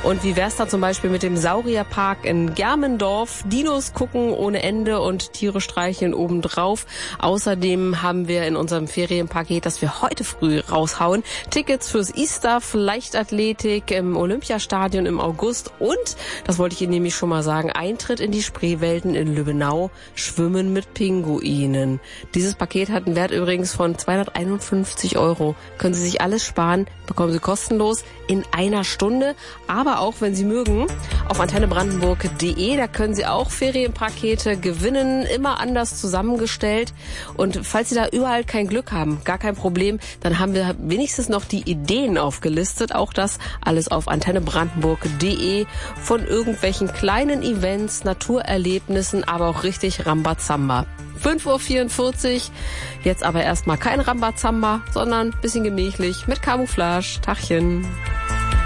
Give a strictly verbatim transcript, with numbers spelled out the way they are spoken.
Und wie wär's da zum Beispiel mit dem Saurierpark in Germendorf? Dinos gucken ohne Ende und Tiere streicheln obendrauf. Außerdem haben wir in unserem Ferienpaket, das wir heute früh raushauen, Tickets fürs Easter, Leichtathletik im Olympiastadion im August und, das wollte ich Ihnen nämlich schon mal sagen, Eintritt in die Spreewelten in Lübbenau, Schwimmen mit Pinguinen. Dieses Paket hat einen Wert übrigens von zweihunderteinundfünfzig Euro. Können Sie sich alles sparen, bekommen Sie kostenlos in einer Stunde. Aber auch, wenn Sie mögen, auf antenne brandenburg punkt de, da können Sie auch Ferienpakete gewinnen, immer anders zusammengestellt. Und falls Sie da überall kein Glück haben, gar kein Problem, dann haben wir wenigstens noch die Ideen aufgelistet. Auch das alles auf antenne brandenburg punkt de von irgendwelchen kleinen Events, Naturerlebnissen, aber auch richtig Rambazamba. fünf Uhr vierundvierzig, jetzt aber erstmal kein Rambazamba, sondern ein bisschen gemächlich mit Camouflage. Tachchen.